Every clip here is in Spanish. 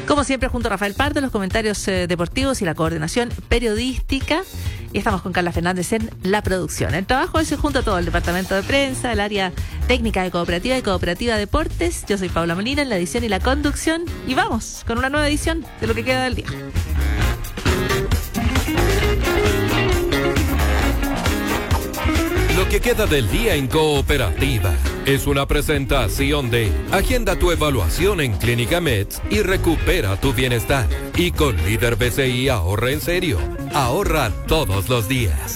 Como siempre, junto a Rafael Pardo, los comentarios deportivos y la coordinación periodística. Y estamos con Carla Fernández en la producción. El trabajo es junto a todo el departamento de prensa, el área técnica de Cooperativa y Cooperativa Deportes. Yo soy Paula Molina en la edición y la conducción. Y vamos con una nueva edición de Lo que queda del día. Lo que queda del día en Cooperativa es una presentación de Agenda tu evaluación en Clínica Meds y recupera tu bienestar. Y con Líder BCI ahorra en serio. Ahorra todos los días.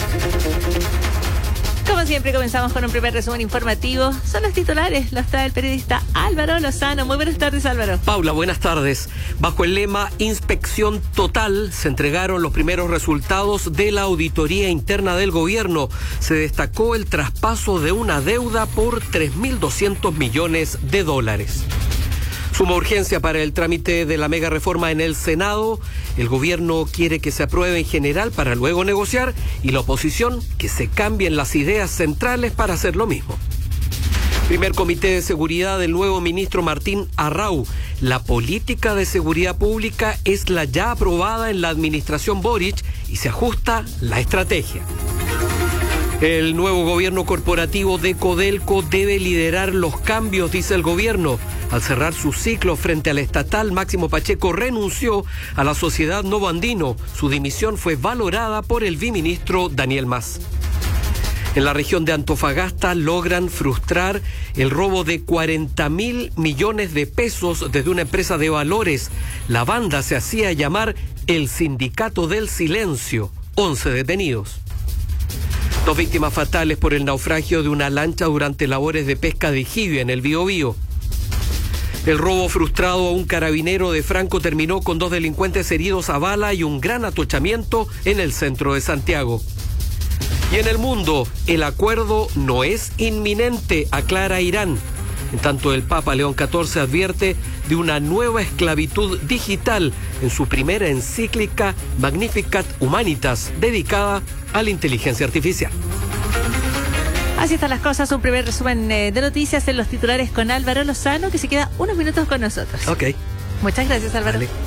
Como siempre, comenzamos con un primer resumen informativo. Son los titulares, los trae el periodista Álvaro Lozano. Muy buenas tardes, Álvaro. Paula, buenas tardes. Bajo el lema Inspección Total, se entregaron los primeros resultados de la auditoría interna del gobierno. Se destacó el traspaso de una deuda por 3.200 millones de dólares. Suma urgencia para el trámite de la mega reforma en el Senado. El gobierno quiere que se apruebe en general para luego negociar y la oposición que se cambien las ideas centrales para hacer lo mismo. Primer comité de seguridad del nuevo ministro Martín Arrau. La política de seguridad pública es la ya aprobada en la administración Boric y se ajusta la estrategia. El nuevo gobierno corporativo de Codelco debe liderar los cambios, dice el gobierno. Al cerrar su ciclo frente al estatal, Máximo Pacheco renunció a la sociedad Novo Andino. Su dimisión fue valorada por el viceministro Daniel Mas. En la región de Antofagasta logran frustrar el robo de 40.000 millones de pesos desde una empresa de valores. La banda se hacía llamar el Sindicato del Silencio. 11 detenidos. 2 víctimas fatales por el naufragio de una lancha durante labores de pesca de jibia en el Biobío. El robo frustrado a un carabinero de Franco terminó con 2 delincuentes heridos a bala y un gran atochamiento en el centro de Santiago. Y en el mundo, el acuerdo no es inminente, aclara Irán. En tanto, el Papa León XIV advierte de una nueva esclavitud digital en su primera encíclica Magnificat Humanitas, dedicada a la inteligencia artificial. Así están las cosas, un primer resumen de noticias en los titulares con Álvaro Lozano, que se queda unos minutos con nosotros. Ok. Muchas gracias, Álvaro. Dale.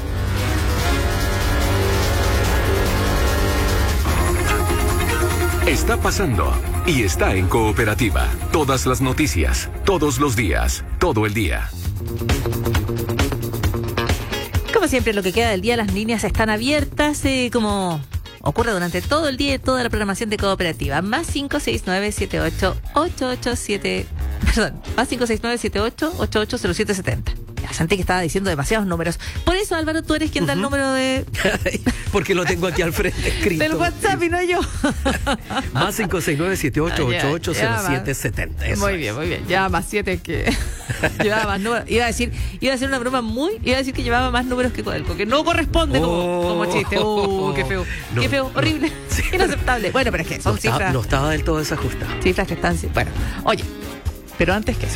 Está pasando y está en Cooperativa. Todas las noticias, todos los días, todo el día. Como siempre, lo que queda del día, las líneas están abiertas, como ocurre durante todo el día y toda la programación de Cooperativa. Más 569-78-8870. Ya sentí que estaba diciendo demasiados números. Por eso, Álvaro, tú eres quien da el número de... Porque lo tengo aquí al frente escrito. del WhatsApp y no yo. Más 569-78-88-0770. Muy bien, muy bien. Llevaba más 7 que... llevaba más números. Iba a decir una broma iba a decir que llevaba más números que Codelco, que no corresponde como chiste. Qué feo. No, qué feo, horrible. Sí. Inaceptable. Bueno, pero es que son cifras. No estaba del todo desajustado. Cifras que están... Bueno, oye, pero antes que eso.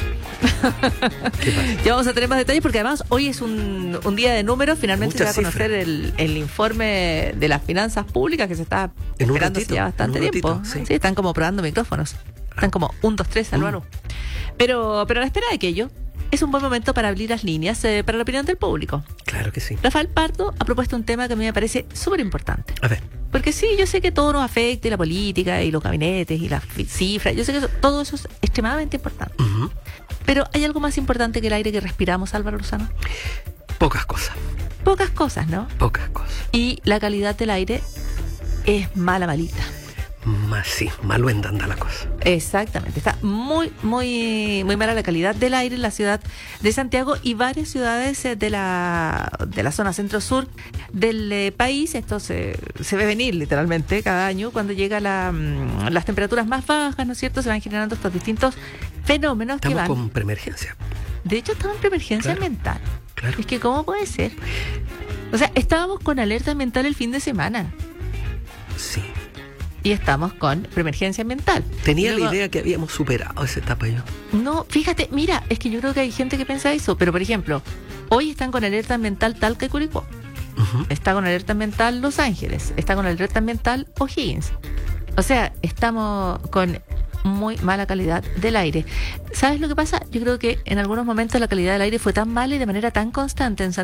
Ya vamos a tener más detalles porque además hoy es un día de números. Finalmente Muchas se va a conocer el informe de las finanzas públicas que se está esperando ya bastante tiempo. Sí, están como probando micrófonos. Están como 1, 2, 3, Álvaro. Pero a la espera de aquello, es un buen momento para abrir las líneas para la opinión del público. Claro que sí. Rafael Pardo ha propuesto un tema que a mí me parece súper importante. A ver. Porque sí, yo sé que todo nos afecta, y la política, y los gabinetes, y las cifras. Yo sé que todo eso es extremadamente importante. Uh-huh. Pero ¿hay algo más importante que el aire que respiramos, Álvaro Lozano? Pocas cosas. Pocas cosas, ¿no? Pocas cosas. Y la calidad del aire es malita. Sí, maluenda anda la cosa. Exactamente, está muy mala la calidad del aire en la ciudad de Santiago y varias ciudades de la zona centro-sur del país. Esto se ve venir literalmente cada año cuando llega las temperaturas más bajas, ¿no es cierto? Se van generando estos distintos fenómenos. Estamos que van con preemergencia. De hecho, estamos en preemergencia ambiental. Claro. Es que ¿cómo puede ser? O sea, estábamos con alerta ambiental el fin de semana. Sí. Y estamos con preemergencia ambiental. Tenía la idea que habíamos superado esa etapa yo. No, fíjate, mira, es que yo creo que hay gente que piensa eso. Pero, por ejemplo, hoy están con alerta ambiental Talca y Curicó. Uh-huh. Está con alerta ambiental Los Ángeles. Está con alerta ambiental O'Higgins. O sea, estamos con muy mala calidad del aire. ¿Sabes lo que pasa? Yo creo que en algunos momentos la calidad del aire fue tan mala y de manera tan constante en